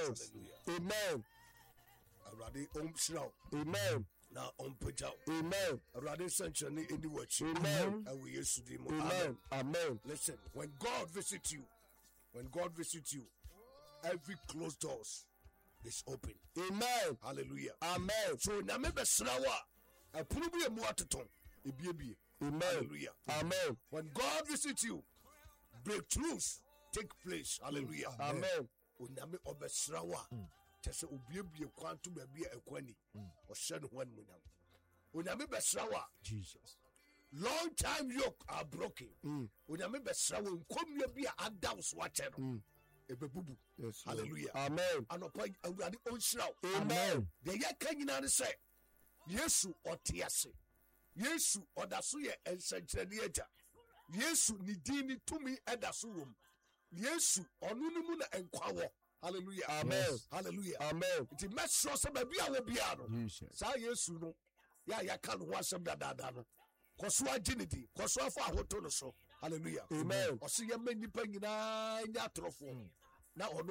Hallelujah. Amen. Awurade ɔmhyira wo. Amen. Na ɔmpagya wo. Amen. Awurade nsɛnkyerɛnne ɛni w'akyi. Amen. Ɛwɔ Yesu din mu. Amen. Amen. Listen, when God visits you, every closed doors is open. Amen. Hallelujah. Amen. So nyame bɛsra wo a ɛpono bi emu atotɔn ebiebie. Amen. Hallelujah. Amen. When God visits you, breakthroughs take place. Hallelujah. Amen. Onyame ɔbɛsra wo a kyɛ sɛ obiebie kwan to baabi a ɛkɔ ni ɔhyɛ ne ho animuonyam. Onyame bɛsra wo a Jesus. long time yoke are broken. Onyame bɛsra wo nkɔmmua bi a ada wo so akyɛ no ɛbɛbubu. Yes. Hallelujah. Amen. Anɔpa Awurade ɔnhyira wo. Amen. Deɛ yɛka nyinaa ne sɛ Yesu ɔte ase. Yesu ɔda so yɛ nsɛnkyerɛnne agya. Yesu ne din ne tumi ɛda so wɔ mu. Yesu ɔno ne mu na nkwa wɔ. Hallelujah. Amen. Hallelujah. Amen. Nti mɛsrɛ sɛ baabi a wɔ biara no Jesus. saa Yesu no yɛ a yɛaka no ho asɛm dadaada no kɔ so agye ne din, kɔ so afa ahoto no so. Hallelujah. Amen. Ɔse yɛma nnipa nyinaa nyɛ atorofoɔ na ɔno